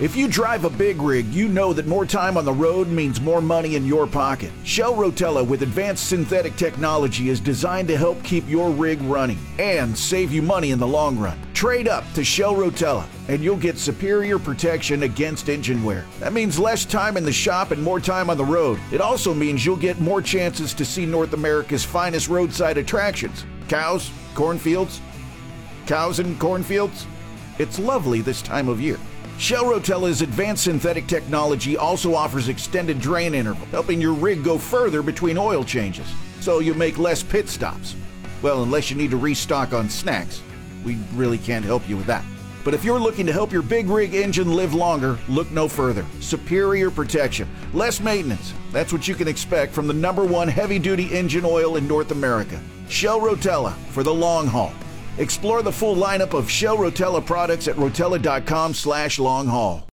If you drive a big rig, you know that more time on the road means more money in your pocket. Shell Rotella with advanced synthetic technology is designed to help keep your rig running and save you money in the long run. Trade up to Shell Rotella and you'll get superior protection against engine wear. That means less time in the shop and more time on the road. It also means you'll get more chances to see North America's finest roadside attractions. Cows, cornfields, cows and cornfields. It's lovely this time of year. Shell Rotella's advanced synthetic technology also offers extended drain interval, helping your rig go further between oil changes, so you make less pit stops. Well, unless you need to restock on snacks. We really can't help you with that. But if you're looking to help your big rig engine live longer, look no further. Superior protection, less maintenance. That's what you can expect from the #1 heavy-duty engine oil in North America. Shell Rotella for the long haul. Explore the full lineup of Shell Rotella products at rotella.com/longhaul.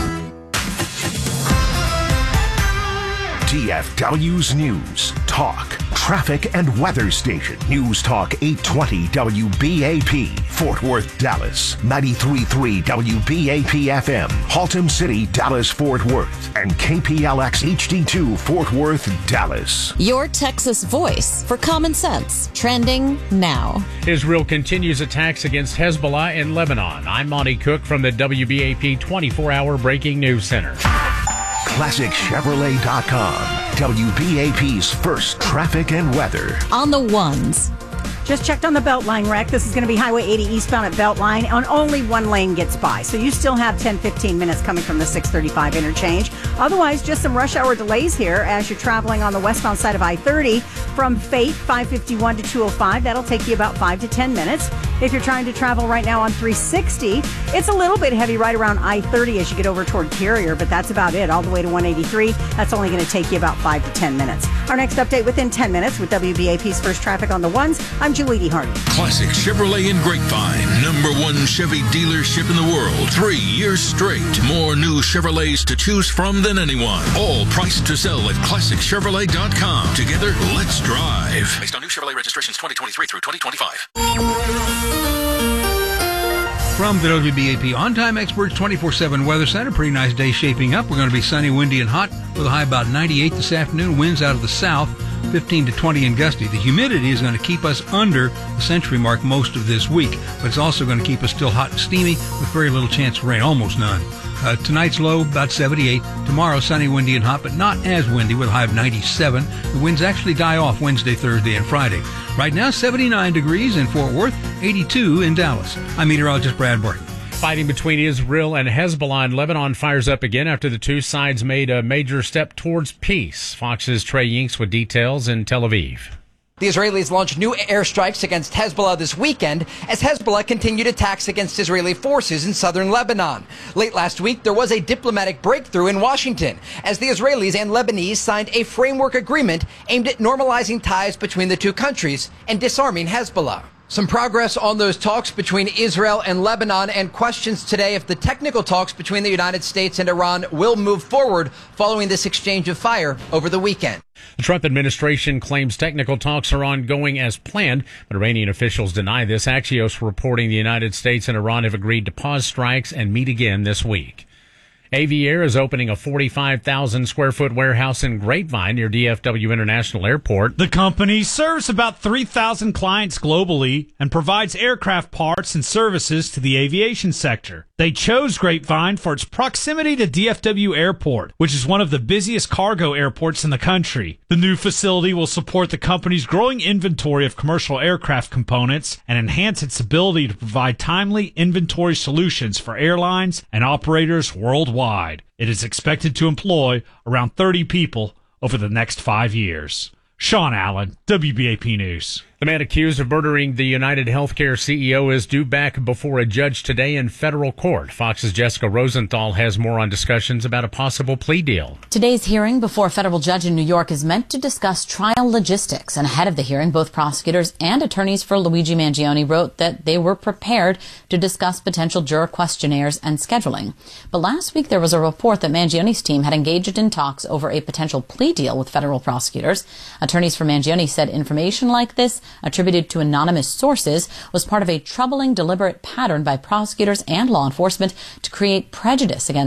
DFW's News, Talk, Traffic and Weather Station. News Talk 820 WBAP, Fort Worth, Dallas. 93.3 WBAP FM, Haltom City, Dallas, Fort Worth. And KPLX HD2, Fort Worth, Dallas. Your Texas voice for common sense. Trending now. Israel continues attacks against Hezbollah in Lebanon. I'm Monty Cook from the WBAP 24-hour Breaking News Center. ClassicChevrolet.com, WBAP's first traffic and weather. On the ones. Just checked on the Beltline wreck. This is going to be Highway 80 eastbound at Beltline, and only one lane gets by. So you still have 10-15 minutes coming from the 635 interchange. Otherwise, just some rush hour delays here as you're traveling on the westbound side of I-30 from Fate 551 to 205. That'll take you about 5 to 10 minutes. If you're trying to travel right now on 360, it's a little bit heavy right around I-30 as you get over toward Carrier, but that's about it. All the way to 183, that's only going to take you about 5 to 10 minutes. Our next update within 10 minutes with WBAP's first traffic on the ones. I'm Julie Hardy. Classic Chevrolet in Grapevine, #1 Chevy dealership in the world, 3 years straight. More new Chevrolets to choose from than anyone. All priced to sell at ClassicChevrolet.com. Together, let's drive. Based on new Chevrolet registrations 2023 through 2025. From the WBAP On-Time Experts 24/7 Weather Center, pretty nice day shaping up. We're going to be sunny, windy, and hot with a high about 98 this afternoon. Winds out of the south, 15 to 20 and gusty. The humidity is going to keep us under the century mark most of this week, but it's also going to keep us still hot and steamy with very little chance of rain, almost none. Tonight's low, about 78. Tomorrow, sunny, windy, and hot, but not as windy with a high of 97. The winds actually die off Wednesday, Thursday, and Friday. Right now, 79 degrees in Fort Worth, 82 in Dallas. I'm meteorologist Brad Burton. Fighting between Israel and Hezbollah in Lebanon fires up again after the two sides made a major step towards peace. Fox's Trey Yinks with details in Tel Aviv. The Israelis launched new airstrikes against Hezbollah this weekend as Hezbollah continued attacks against Israeli forces in southern Lebanon. Late last week, there was a diplomatic breakthrough in Washington as the Israelis and Lebanese signed a framework agreement aimed at normalizing ties between the two countries and disarming Hezbollah. Some progress on those talks between Israel and Lebanon, and questions today if the technical talks between the United States and Iran will move forward following this exchange of fire over the weekend. The Trump administration claims technical talks are ongoing as planned, but Iranian officials deny this. Axios reporting the United States and Iran have agreed to pause strikes and meet again this week. Aviair is opening a 45,000 square foot warehouse in Grapevine near DFW International Airport. The company serves about 3,000 clients globally and provides aircraft parts and services to the aviation sector. They chose Grapevine for its proximity to DFW Airport, which is one of the busiest cargo airports in the country. The new facility will support the company's growing inventory of commercial aircraft components and enhance its ability to provide timely inventory solutions for airlines and operators worldwide. It is expected to employ around 30 people over the next 5 years. Sean Allen, WBAP News. The man accused of murdering the United Healthcare CEO is due back before a judge today in federal court. Fox's Jessica Rosenthal has more on discussions about a possible plea deal. Today's hearing before a federal judge in New York is meant to discuss trial logistics. And ahead of the hearing, both prosecutors and attorneys for Luigi Mangione wrote that they were prepared to discuss potential juror questionnaires and scheduling. But last week there was a report that Mangione's team had engaged in talks over a potential plea deal with federal prosecutors. Attorneys for Mangione said information like this, attributed to anonymous sources, was part of a troubling, deliberate pattern by prosecutors and law enforcement to create prejudice against